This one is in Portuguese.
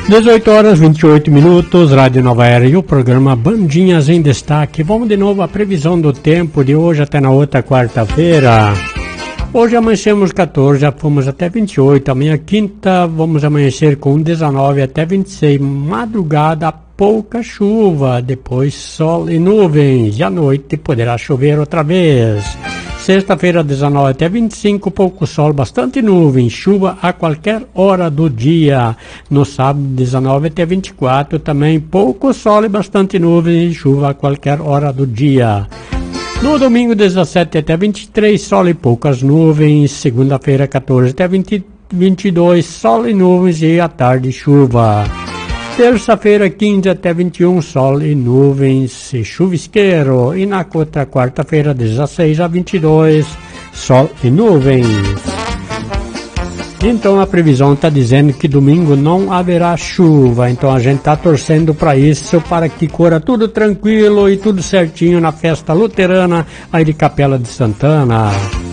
18 horas 28 minutos, Rádio Nova Era e o programa Bandinhas em Destaque. Vamos de novo à previsão do tempo de hoje até na outra quarta-feira. Hoje amanhecemos 14, já fomos até 28. Amanhã quinta vamos amanhecer com 19 até 26. Madrugada pouca chuva, depois sol e nuvens. E à noite poderá chover outra vez. Sexta-feira 19 até 25, pouco sol, bastante nuvem, chuva a qualquer hora do dia. No sábado 19 até 24 também pouco sol e bastante nuvem, chuva a qualquer hora do dia. No domingo 17 até 23, sol e poucas nuvens. Segunda-feira 14 até 22, sol e nuvens e à tarde chuva. Terça-feira 15 até 21, sol e nuvens e chuvisqueiro. E na outra quarta-feira 16 a 22, sol e nuvens. Então a previsão está dizendo que domingo não haverá chuva. Então a gente está torcendo para isso, para que corra tudo tranquilo e tudo certinho na festa luterana aí de Capela de Santana.